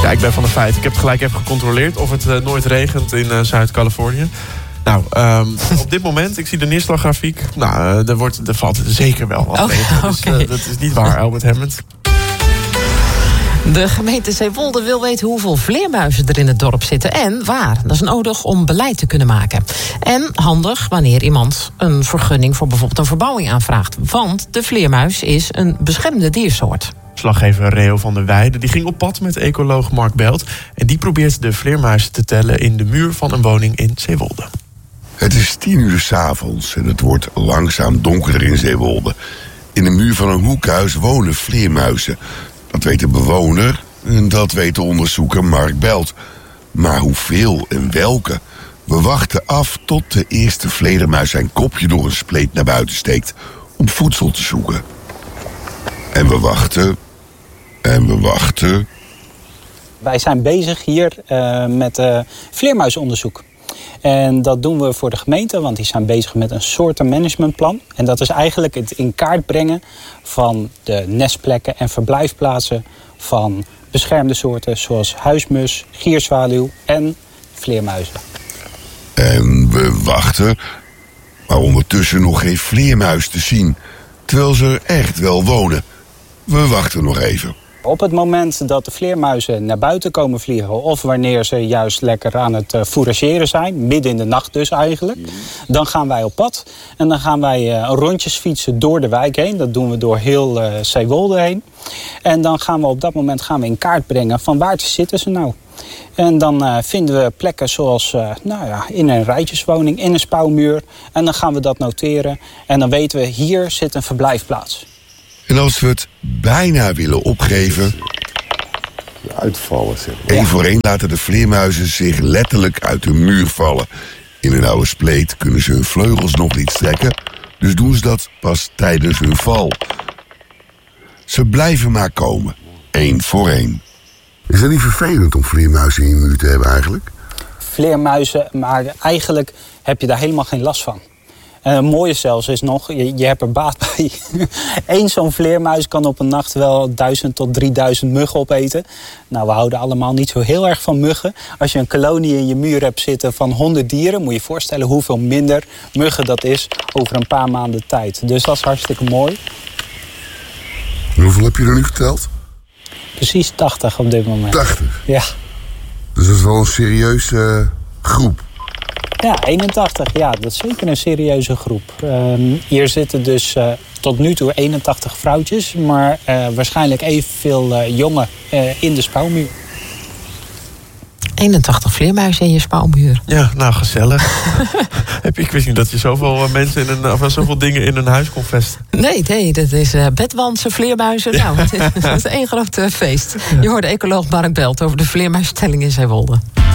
Ja, ik ben van de feiten. Ik heb het gelijk even gecontroleerd of het nooit regent in Zuid-Californië. Nou, op dit moment, ik zie de neerslaggrafiek. Nou, er valt zeker wel wat regen. Okay. Dus dat is niet waar, Albert Hammond. De gemeente Zeewolde wil weten hoeveel vleermuizen er in het dorp zitten en waar. Dat is nodig om beleid te kunnen maken. En handig wanneer iemand een vergunning voor bijvoorbeeld een verbouwing aanvraagt. Want de vleermuis is een beschermde diersoort. Verslaggever Reo van der Weijden die ging op pad met ecoloog Mark Belt. En die probeert de vleermuizen te tellen in de muur van een woning in Zeewolde. Het is 10:00 s'avonds en het wordt langzaam donkerder in Zeewolde. In de muur van een hoekhuis wonen vleermuizen. Dat weet de bewoner en dat weet de onderzoeker Mark Belt. Maar hoeveel en welke? We wachten af tot de eerste vleermuis zijn kopje door een spleet naar buiten steekt om voedsel te zoeken. En we wachten. En we wachten. Wij zijn bezig hier met vleermuisonderzoek. En dat doen we voor de gemeente, want die zijn bezig met een soortenmanagementplan. En dat is eigenlijk het in kaart brengen van de nestplekken en verblijfplaatsen van beschermde soorten zoals huismus, gierzwaluw en vleermuizen. En we wachten, maar ondertussen nog geen vleermuis te zien, terwijl ze er echt wel wonen. We wachten nog even. Op het moment dat de vleermuizen naar buiten komen vliegen, of wanneer ze juist lekker aan het fourageren zijn, midden in de nacht dus eigenlijk, dan gaan wij op pad. En dan gaan wij rondjes fietsen door de wijk heen. Dat doen we door heel Zeewolde heen. En dan gaan we op dat moment in kaart brengen van waar zitten ze nou. En dan vinden we plekken zoals in een rijtjeswoning, in een spouwmuur. En dan gaan we dat noteren. En dan weten we, hier zit een verblijfplaats. En als we het bijna willen opgeven, uitvallen, zeg. Eén voor één laten de vleermuizen zich letterlijk uit de muur vallen. In een oude spleet kunnen ze hun vleugels nog niet strekken, dus doen ze dat pas tijdens hun val. Ze blijven maar komen, één voor één. Is dat niet vervelend om vleermuizen in je muur te hebben eigenlijk? Vleermuizen, maar eigenlijk heb je daar helemaal geen last van. En het mooie zelfs is nog, je hebt er baat bij. Eén zo'n vleermuis kan op een nacht wel 1000 tot 3000 muggen opeten. Nou, we houden allemaal niet zo heel erg van muggen. Als je een kolonie in je muur hebt zitten van 100 dieren, moet je je voorstellen hoeveel minder muggen dat is over een paar maanden tijd. Dus dat is hartstikke mooi. En hoeveel heb je er nu geteld? Precies 80 op dit moment. 80? Ja. Dus dat is wel een serieuze groep. Ja, 81. Ja, dat is zeker een serieuze groep. Hier zitten dus tot nu toe 81 vrouwtjes, maar waarschijnlijk evenveel jongen in de spouwmuur. 81 vleermuizen in je spouwmuur. Ja, nou gezellig. Ik wist niet dat je zoveel mensen zoveel dingen in een huis kon vesten. Nee, dat is bedwansen, vleermuizen. Nou, het is één groot feest. Je hoorde ecoloog Mark Belt over de vleermuistelling in Zeewolde.